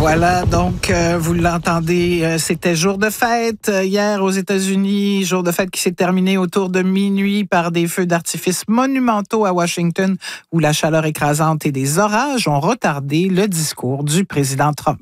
Voilà, donc vous l'entendez, c'était jour de fête hier aux États-Unis, jour de fête qui s'est terminé autour de minuit par des feux d'artifice monumentaux à Washington où la chaleur écrasante et des orages ont retardé le discours du président Trump.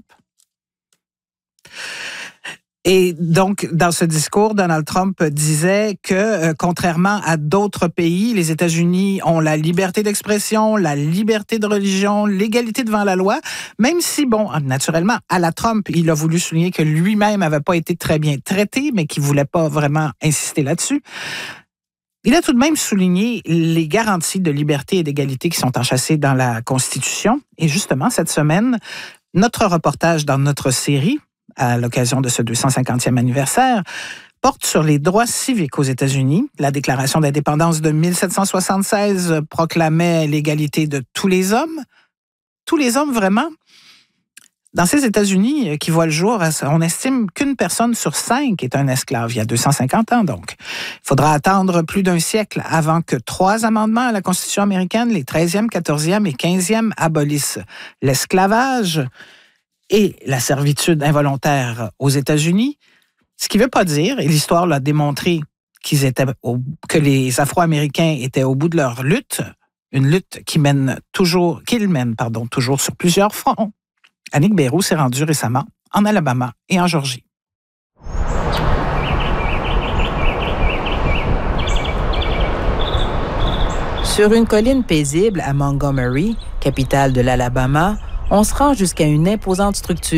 Et donc, dans ce discours, Donald Trump disait que, contrairement à d'autres pays, les États-Unis ont la liberté d'expression, la liberté de religion, l'égalité devant la loi, même si, bon, naturellement, à la Trump, il a voulu souligner que lui-même n'avait pas été très bien traité, mais qu'il ne voulait pas vraiment insister là-dessus. Il a tout de même souligné les garanties de liberté et d'égalité qui sont enchâssées dans la Constitution. Et justement, cette semaine, notre reportage dans notre série, à l'occasion de ce 250e anniversaire, porte sur les droits civiques aux États-Unis. La Déclaration d'indépendance de 1776 proclamait l'égalité de tous les hommes. Tous les hommes, vraiment? Dans ces États-Unis qui voient le jour, on estime qu'une personne sur 5 est un esclave, il y a 250 ans donc. Il faudra attendre plus d'un siècle avant que 3 amendements à la Constitution américaine, les 13e, 14e et 15e, abolissent l'esclavage et la servitude involontaire aux États-Unis, ce qui ne veut pas dire, et l'histoire l'a démontré, que les Afro-Américains étaient au bout de leur lutte, une lutte qu'ils mènent toujours sur plusieurs fronts. Annick Beyroux s'est rendue récemment en Alabama et en Georgie. Sur une colline paisible à Montgomery, capitale de l'Alabama, on se rend jusqu'à une imposante structure